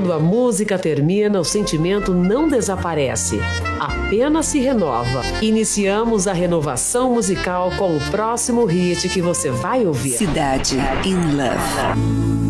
Quando a música termina, o sentimento não desaparece, apenas se renova. Iniciamos a renovação musical com o próximo hit que você vai ouvir. Cidade in Love.